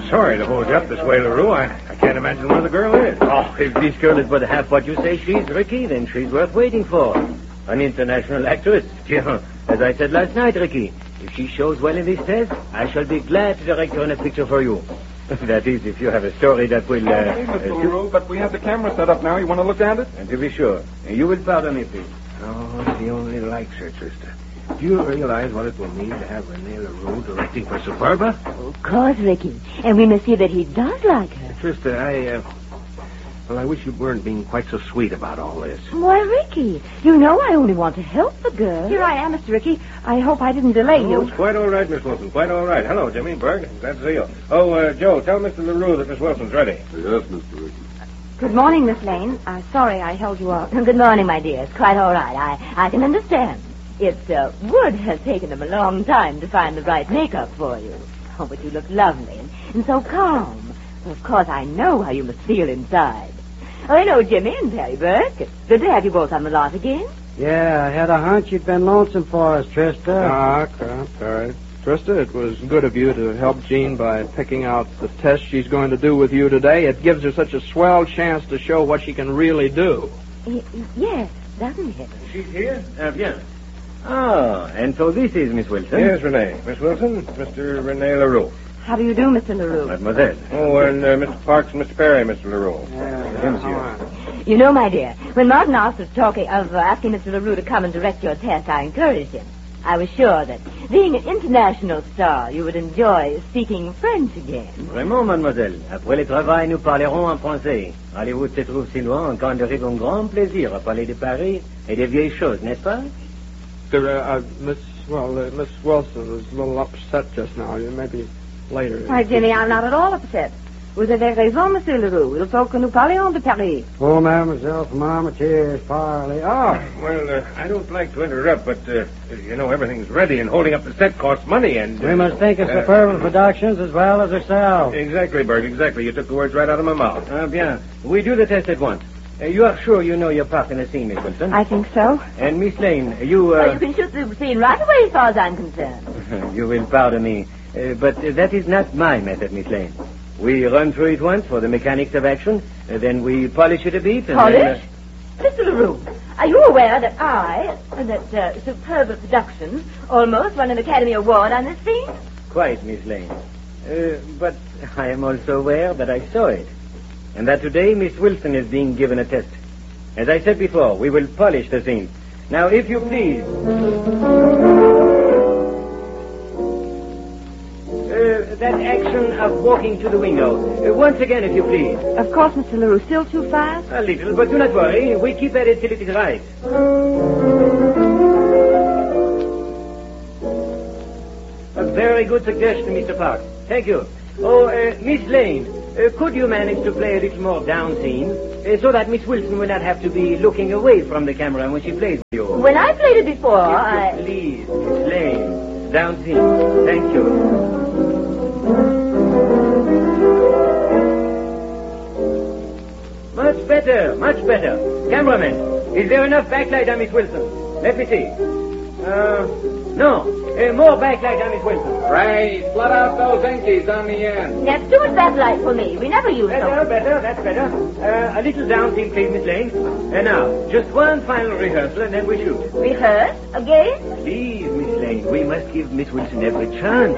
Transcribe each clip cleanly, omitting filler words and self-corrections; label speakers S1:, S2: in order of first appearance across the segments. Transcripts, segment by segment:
S1: sorry to hold you up this way, LaRue. I can't imagine where the girl is.
S2: Oh, if this girl is but half what you say she is, Ricky, then she's worth waiting for. An international actress. Yeah, as I said last night, Ricky, if she shows well in this test, I shall be glad to direct her in a picture for you. That is, if you have a story that will...
S3: Hey, Mr. LaRue, but we have the camera set up now. You want to look at it?
S2: And to be sure. You will pardon me, please.
S1: Oh, he only likes her, Trista. Do you realize what it will mean to have Rene LaRue directing for Superba?
S4: Of course, Ricky. And we must see that he does like her.
S1: Trista, I wish you weren't being quite so sweet about all this.
S4: Why, Ricky, you know I only want to help the girl.
S5: Here I am, Mr. Ricky. I hope I didn't delay
S1: Oh,
S5: you.
S1: it's quite all right, Miss Wilson. Quite all right. Hello, Jimmy, Berg. Glad to see you. Oh, Joe, tell Mr. LaRue that Miss Wilson's ready.
S3: Yes, Mr. Ricky.
S5: Good morning, Miss Lane. Sorry I held you up.
S4: Good morning, my dear. It's quite all right. I can understand. It would have taken them a long time to find the right makeup for you. Oh, but you look lovely and so calm. Of course, I know how you must feel inside. Oh, hello, Jimmy and Perry Burke. It's good to have you both on the lot again.
S6: Yeah, I had a hunch you'd been lonesome for us, Trista.
S3: All right. Trista, it was good of you to help Jean by picking out the test she's going to do with you today. It gives her such a swell chance to show what she can really do.
S4: Yes, doesn't it?
S2: She's here? Bien. Ah, and so this is Miss Wilson.
S1: Yes, Rene. Miss Wilson, Mr. Rene LaRue.
S5: How do you do, Mr. LaRue?
S2: Mademoiselle.
S1: Oh, and Mr. Parks and Mr. Perry, Mr. LaRue.
S4: You know, my dear, when Martin asked us asking Mr. LaRue to come and direct your test, I encouraged him. I was sure that, being an international star, you would enjoy speaking French again.
S2: Vraiment, mademoiselle. Après le travail, nous parlerons en français. Hollywood se trouve si loin, on garderait un grand plaisir à parler de Paris et des vieilles choses, n'est-ce pas?
S3: Miss Wilson was a little upset just now. Maybe later.
S5: Why, Jenny, I'm not at all upset. Vous avez raison, Monsieur LaRue. Il faut que nous parlions de Paris.
S6: Oh, mademoiselle, from tears, parley. Oh,
S1: Well, I don't like to interrupt, but, everything's ready, and holding up the set costs money, and...
S6: we must think of Superba Productions as well as ourselves.
S1: Exactly, Berg, exactly. You took the words right out of my mouth.
S2: Bien. We do the test at once. You are sure you know your part in the scene, Miss Wilson?
S5: I think so.
S2: And Miss Lane, you...
S4: Well, you can shoot the scene right away as far as I'm concerned.
S2: You will pardon me, but that is not my method, Miss Lane. We run through it once for the mechanics of action, then we polish it a bit. And
S4: Polish?
S2: then,
S4: Mr. LaRue, are you aware that Superba Productions almost won an Academy Award on this scene?
S2: Quite, Miss Lane. But I am also aware that I saw it. And that today Miss Wilson is being given a test. As I said before, we will polish the scene. Now, if you please... that action of walking to the window. Once again, if you please.
S5: Of course, Mr. LaRue. Still too fast?
S2: A little, but do not worry. We keep at it till it is right. A very good suggestion, Mr. Park. Thank you. Oh, Miss Lane, could you manage to play a little more down scene so that Miss Wilson will not have to be looking away from the camera when she plays with you?
S4: When I played it before,
S2: Please, Miss Lane, down scene. Thank you. Much better, much better. Cameraman, is there enough backlight on Miss Wilson? Let me see. No. More backlight on Miss Wilson.
S3: Ray, flood out those inkies on the end.
S4: that's too much backlight for me. We never use them.
S2: Better, that's better. A little down scene, please, Miss Lane. And now, just one final rehearsal, and then we shoot.
S4: Rehearse again?
S2: Please, Miss Lane, we must give Miss Wilson every chance.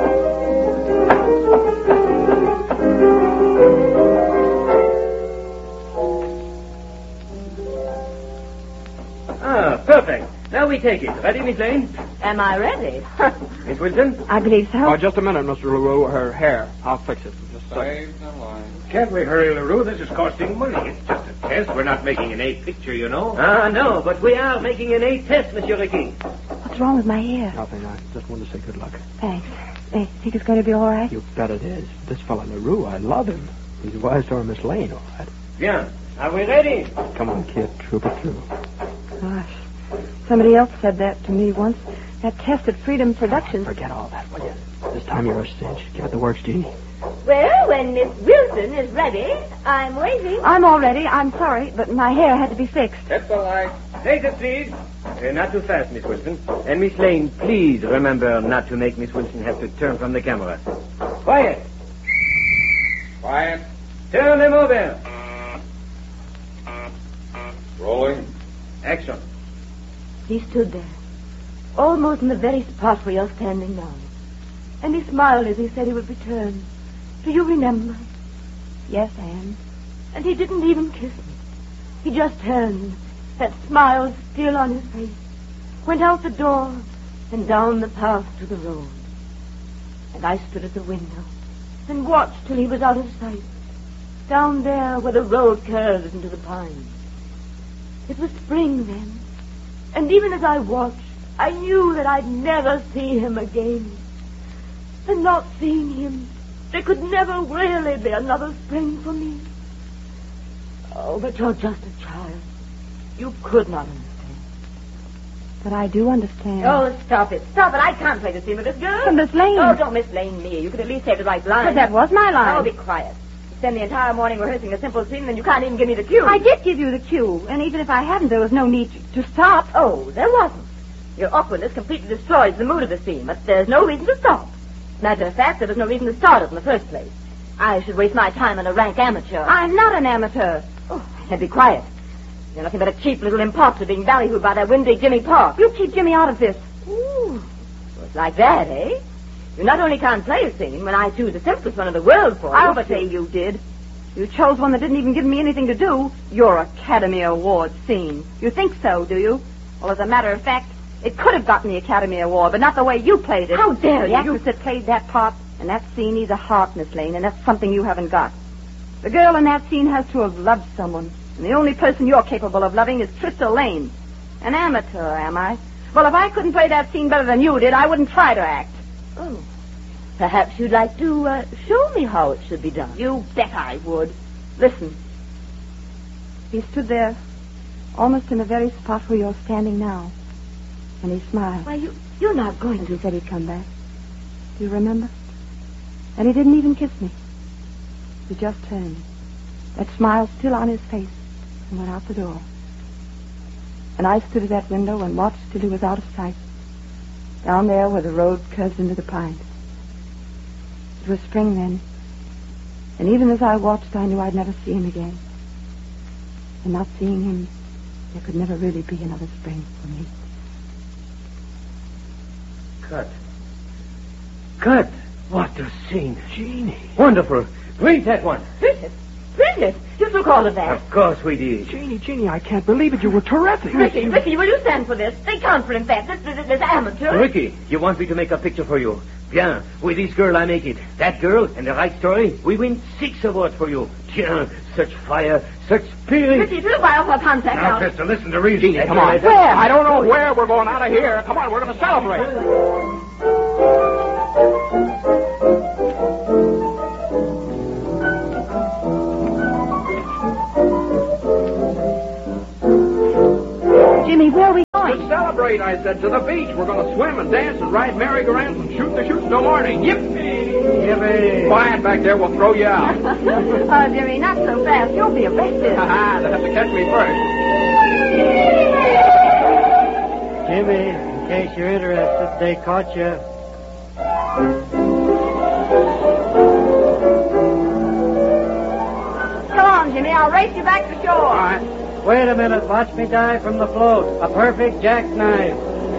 S2: Perfect. Now we take it. Ready, Miss Lane?
S4: Am I ready?
S2: Miss Wilson?
S5: I believe so.
S3: Oh, just a minute, Mr. LaRue. Her hair. I'll fix it. Just a second.
S1: Can't we hurry, LaRue? This is costing money. It's just a test. We're not making an A picture, you know.
S2: No, but we are making an A test, Monsieur Ricky.
S5: What's wrong with my hair?
S3: Nothing. I just wanted to say good luck.
S5: Thanks. Hey, think it's going to be all right?
S3: You bet it is. This fellow LaRue, I love him. He's wise to our Miss Lane, all right.
S2: Bien. Are we ready?
S3: Come on, kid. Troop it through.
S5: Gosh. Somebody else said that to me once. That test at Freedom Productions.
S3: Forget all that, will you? This time you're a cinch. Give it the works, Jeannie.
S4: Well, when Miss Wilson is ready, I'm waiting.
S5: I'm all ready. I'm sorry, but my hair had to be fixed.
S3: Hit the light.
S2: Later, please. Not too fast, Miss Wilson. And Miss Lane, please remember not to make Miss Wilson have to turn from the camera. Quiet.
S7: Quiet.
S2: Turn the mobile.
S7: Rolling.
S2: Action.
S4: He stood there, almost in the very spot where you're standing now. And he smiled as he said he would return. Do you remember?
S5: Yes, Anne.
S4: And he didn't even kiss me. He just turned, that smile still on his face, went out the door and down the path to the road. And I stood at the window and watched till he was out of sight, down there where the road curves into the pines. It was spring then, and even as I watched, I knew that I'd never see him again. And not seeing him, there could never really be another spring for me. Oh, but you're just a child. You could not understand.
S5: But I do understand.
S4: Oh, stop it. Stop it. I can't play the scene with this girl.
S5: But Miss Lane.
S4: Oh, don't Miss Lane me. You could at least say the right line.
S5: But that was my line.
S4: Oh, be quiet. You spend the entire morning rehearsing a simple scene, then you can't even give me the cue.
S5: I did give you the cue, and even if I hadn't, there was no need to stop.
S4: Oh, there wasn't. Your awkwardness completely destroys the mood of the scene, but there's no reason to stop. Matter of fact, there was no reason to start it in the first place. I should waste my time on a rank amateur.
S5: I'm not an amateur.
S4: Oh, and be quiet. You're nothing but a cheap little imposter being ballyhooed by that windy Jimmy Park.
S5: You keep Jimmy out of this.
S4: Ooh, so it's like that, eh? You not only can't play a scene when I choose the simplest one in the world for you,
S5: I'll
S4: but
S5: say you did. You chose one that didn't even give me anything to do. Your Academy Award scene. You think so, do you? Well, as a matter of fact, it could have gotten the Academy Award, but not the way you played it.
S4: How dare you?
S5: The actress that played that part and that scene needs a heart, Miss Lane, and that's something you haven't got. The girl in that scene has to have loved someone, and the only person you're capable of loving is Trista Lane. An amateur, am I? Well, if I couldn't play that scene better than you did, I wouldn't try to act.
S4: Oh, perhaps you'd like to show me how it should be done.
S5: You bet I would. Listen. He stood there, almost in the very spot where you're standing now. And he smiled.
S4: Why, you're not going
S5: And
S4: to...
S5: he said he'd come back. Do you remember? And he didn't even kiss me. He just turned, that smile still on his face, and went out the door. And I stood at that window and watched till he was out of sight, down there where the road curves into the pines. It was spring then, and even as I watched, I knew I'd never see him again. And not seeing him, there could never really be another spring for me.
S2: Cut. What a scene.
S1: Jeannie.
S2: Wonderful. Great, that one.
S4: Bridget! Bridget! You took all of that.
S2: Of course we did.
S3: Jeannie, I can't believe it. You were terrific.
S4: Ricky, will you stand for this? They can't for in fact. This amateur.
S2: Ricky, you want me to make a picture for you? Bien. With this girl, I make it. That girl and the right story, we win 6 awards for you. Bien. Such fire, such spirit.
S4: Ricky, if you'll buy off our contact
S1: Now,
S4: out.
S1: Trista, listen to reason.
S3: Jeannie, come on.
S2: Where?
S3: I don't know where we're going out of here. Come on, we're going to celebrate.
S5: Jimmy, where are we
S3: To
S5: going?
S3: celebrate, I said, to the beach. We're going to swim and dance and ride merry-go-rounds and shoot the chutes till morning. Yippee!
S2: Yippee!
S3: Quiet back there. We'll throw you out.
S5: Oh, Jimmy, not so fast. You'll be arrested.
S3: Ha-ha, they'll have to catch me first.
S6: Jimmy, in case you're interested, they caught you.
S5: Come on, Jimmy. I'll race you back to shore.
S3: All right.
S6: Wait a minute. Watch me dive from the float. A perfect jackknife.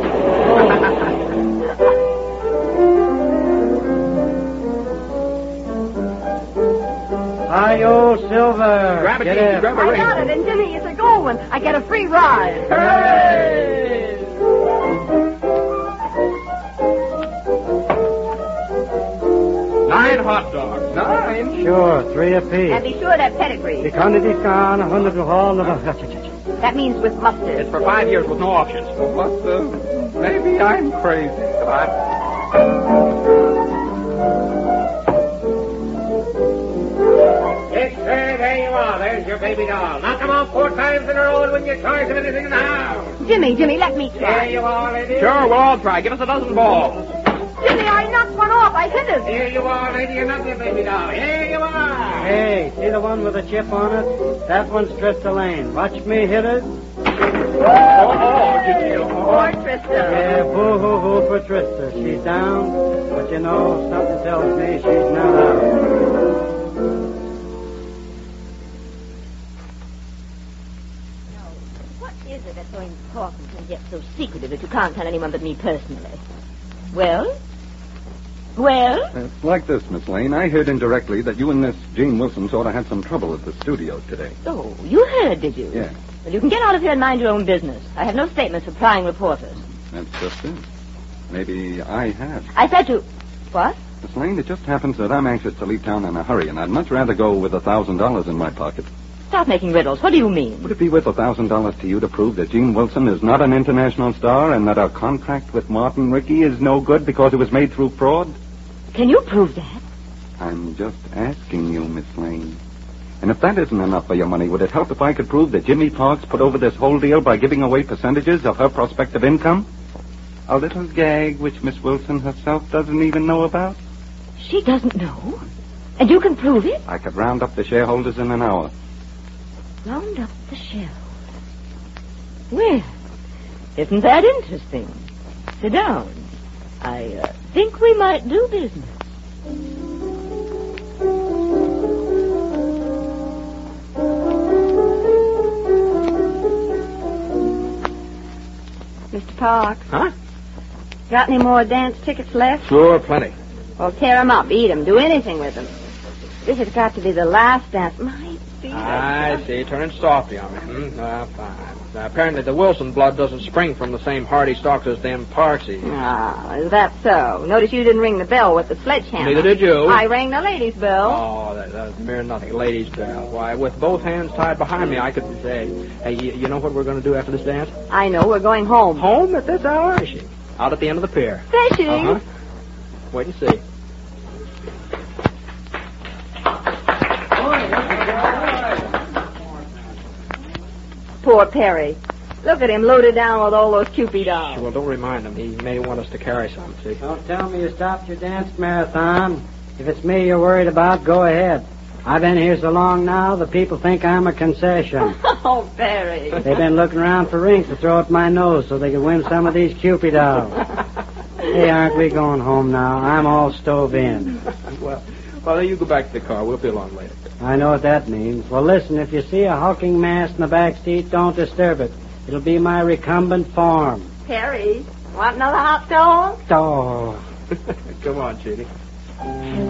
S6: Hi-yo, Silver.
S3: Grab it,
S6: Get
S3: Jeannie.
S6: in.
S3: Grab a
S5: I
S3: ring.
S5: got it, and Jimmy, it's a gold one. I get a free ride.
S3: Hooray! 9 hot dogs. 9?
S6: Sure, 3 apiece.
S5: And be sure that pedigree.
S6: Die kann dich an, 100
S5: That means with mustard.
S3: It's for 5 years with no options. But maybe I'm crazy. Goodbye.
S2: Yes, sir, there you are. There's your baby doll. Knock him off 4 times in a row and win your choice of anything in the house.
S5: Jimmy, let me
S2: There
S5: try.
S2: you are, lady.
S3: Sure, we'll all try. Give us a dozen balls.
S5: Jimmy, I knocked one off. I hit it.
S2: Here you are, lady. Another baby doll. Here you are.
S6: Hey, see the one with the chip on it? That one's Trista Lane. Watch me hit it.
S5: Poor Trista.
S6: Yeah, boo-hoo-hoo for Trista. She's down, but you know, something tells me she's not out.
S4: is it that's so important and yet so secretive that you can't tell anyone but me personally? Well? Well?
S7: It's like this, Miss Lane. I heard indirectly that you and Miss Jean Wilson sort of had some trouble at the studio today.
S4: Oh, you heard, did you?
S7: Yeah.
S4: Well, you can get out of here and mind your own business. I have no statements for prying reporters.
S7: That's just it. Maybe I have.
S4: I said to... What?
S7: Miss Lane, it just happens that I'm anxious to leave town in a hurry, and I'd much rather go with $1,000 in my pocket.
S4: Stop making riddles. What do you mean?
S7: Would it be worth $1,000 to you to prove that Jean Wilson is not an international star and that our contract with Martin Rickey is no good because it was made through fraud?
S4: Can you prove that?
S7: I'm just asking you, Miss Lane. And if that isn't enough for your money, would it help if I could prove that Jimmy Parks put over this whole deal by giving away percentages of her prospective income? A little gag which Miss Wilson herself doesn't even know about?
S4: She doesn't know? And you can prove it?
S7: I could round up the shareholders in an hour.
S4: Round up the shareholders. Well, isn't that interesting? Sit down. I think we might do business.
S5: Mr. Parks,
S3: Huh?
S5: got any more dance tickets left?
S3: Sure, plenty.
S5: Well, tear 'em up, eat 'em, do anything with 'em. This has got to be the last dance. My feet are...
S3: I see. Turning softy on me. Fine. Apparently the Wilson blood doesn't spring from the same hardy stalks as them Parksies.
S5: Ah, is that so? Notice you didn't ring the bell with the sledgehammer.
S3: Neither did you.
S5: I rang the ladies' bell.
S3: Oh, that's mere nothing. Ladies' bell. Why, with both hands tied behind me, I could say, hey, you know what we're going to do after this dance?
S5: I know, we're going home.
S3: Home at this hour? Fishing. Out at the end of the pier.
S5: Fishing?
S3: Uh-huh. Wait and see.
S5: Poor Perry. Look at him loaded down with all those Cupid dolls.
S3: Well, don't remind him. He may want us to carry some, see?
S6: Don't tell me you stopped your dance marathon. If it's me you're worried about, go ahead. I've been here so long now, the people think I'm a concession.
S5: Oh, Perry.
S6: They've been looking around for rings to throw at my nose so they could win some of these Cupid dolls. Hey, aren't we going home now? I'm all stove in.
S3: Well, you go back to the car. We'll be along later.
S6: I know what that means. Well, listen, if you see a hulking mass in the back seat, don't disturb it. It'll be my recumbent form.
S5: Perry, want another hot dog?
S6: Oh.
S3: Come on, Judy.